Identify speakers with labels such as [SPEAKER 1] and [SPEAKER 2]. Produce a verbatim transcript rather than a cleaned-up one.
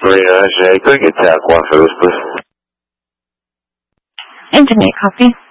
[SPEAKER 1] Marina, J. Could I get T A C one for this, please?
[SPEAKER 2] Engineer, copy.